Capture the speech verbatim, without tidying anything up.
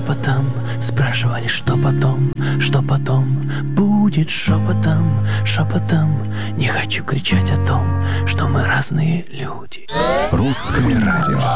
шепотом спрашивали, что потом, что потом будет шепотом, шепотом. Не хочу кричать о том, что мы разные люди. Русское радио.